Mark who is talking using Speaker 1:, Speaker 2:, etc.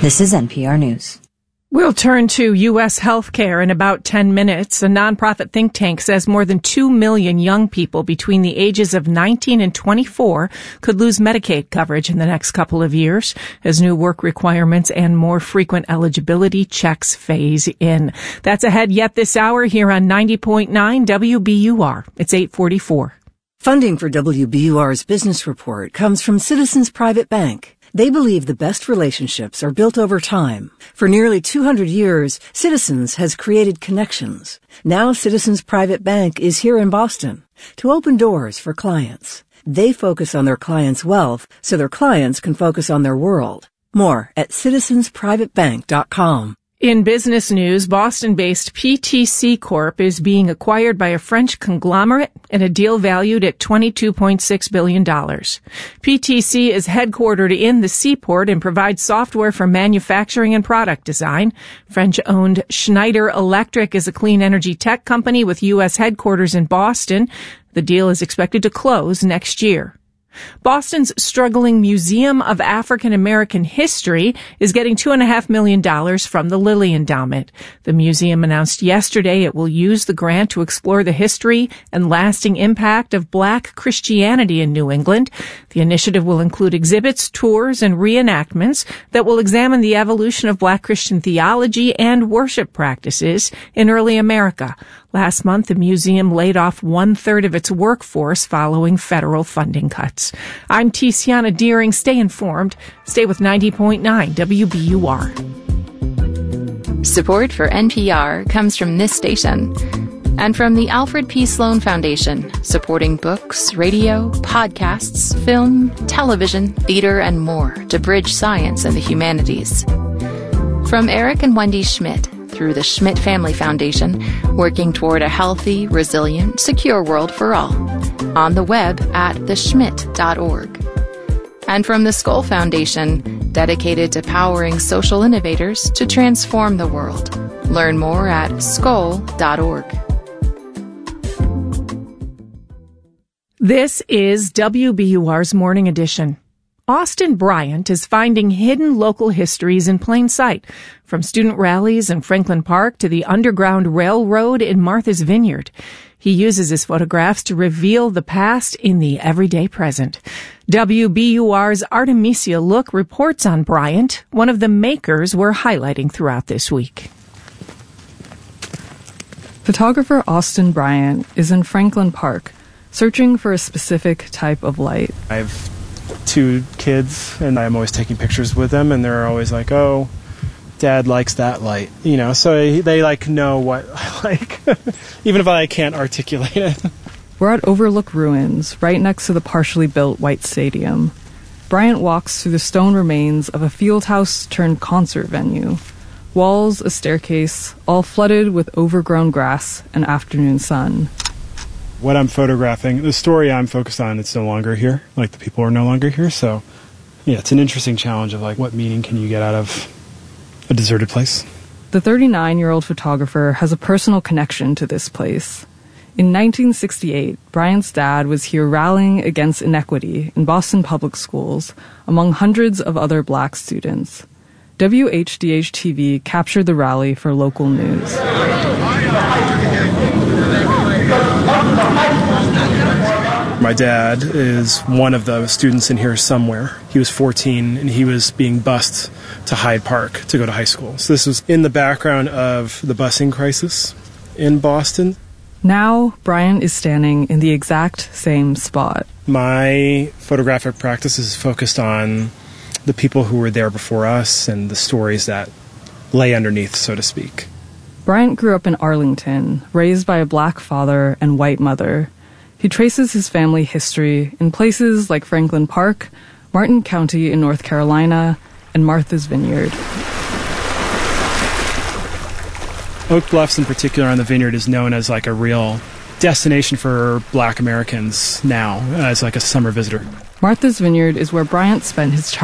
Speaker 1: This is NPR News.
Speaker 2: We'll turn to U.S. healthcare in about 10 minutes. A nonprofit think tank says more than 2 million young people between the ages of 19 and 24 could lose Medicaid coverage in the next couple of years as new work requirements and more frequent eligibility checks phase in. That's ahead yet this hour here on 90.9 WBUR. It's 8:44.
Speaker 3: Funding for WBUR's Business Report comes from Citizens Private Bank. They believe the best relationships are built over time. For nearly 200 years, Citizens has created connections. Now Citizens Private Bank is here in Boston to open doors for clients. They focus on their clients' wealth so their clients can focus on their world. More at citizensprivatebank.com.
Speaker 2: In business news, Boston-based PTC Corp is being acquired by a French conglomerate in a deal valued at $22.6 billion. PTC is headquartered in the Seaport and provides software for manufacturing and product design. French-owned Schneider Electric is a clean energy tech company with U.S. headquarters in Boston. The deal is expected to close next year. Boston's struggling Museum of African American History is getting $2.5 million from the Lilly Endowment. The museum announced yesterday it will use the grant to explore the history and lasting impact of Black Christianity in New England. The initiative will include exhibits, tours, and reenactments that will examine the evolution of Black Christian theology and worship practices in early America. Last month, the museum laid off 1/3 of its workforce following federal funding cuts. I'm Tiziana Deering. Stay informed. Stay with 90.9 WBUR.
Speaker 4: Support for NPR comes from this station and from the Alfred P. Sloan Foundation, supporting books, radio, podcasts, film, television, theater, and more to bridge science and the humanities. From Eric and Wendy Schmidt, through the Schmidt Family Foundation, working toward a healthy, resilient, secure world for all. On the web at theschmidt.org. And from the Skoll Foundation, dedicated to powering social innovators to transform the world. Learn more at skoll.org.
Speaker 2: This is WBUR's Morning Edition. Austin Bryant is finding hidden local histories in plain sight, from student rallies in Franklin Park to the Underground Railroad in Martha's Vineyard. He uses his photographs to reveal the past in the everyday present. WBUR's Artemisia Look reports on Bryant, one of the makers we're highlighting throughout this week.
Speaker 5: Photographer Austin Bryant is in Franklin Park, searching for a specific type of light.
Speaker 6: I've 2 kids, and I'm always taking pictures with them, and they're always like, oh, Dad likes that light, so they know what I like, even if I can't articulate it.
Speaker 5: We're at Overlook Ruins, right next to the partially built White Stadium. Bryant walks through the stone remains of a field house turned concert venue. Walls, a staircase, all flooded with overgrown grass and afternoon sun.
Speaker 6: What I'm photographing, the story I'm focused on, it's no longer here. The people are no longer here. So, it's an interesting challenge of, what meaning can you get out of a deserted place?
Speaker 5: The 39-year-old photographer has a personal connection to this place. In 1968, Bryant's dad was here rallying against inequity in Boston public schools among hundreds of other black students. WHDH-TV captured the rally for local news.
Speaker 6: My dad is one of the students in here somewhere. He was 14, and he was being bused to Hyde Park to go to high school. So this was in the background of the busing crisis in Boston.
Speaker 5: Now, Bryant is standing in the exact same spot.
Speaker 6: My photographic practice is focused on the people who were there before us and the stories that lay underneath, so to speak.
Speaker 5: Bryant grew up in Arlington, raised by a black father and white mother. He traces his family history in places like Franklin Park, Martin County in North Carolina, and Martha's Vineyard.
Speaker 6: Oak Bluffs in particular on the Vineyard is known as a real destination for black Americans now, as a summer visitor.
Speaker 5: Martha's Vineyard is where Bryant spent his childhood.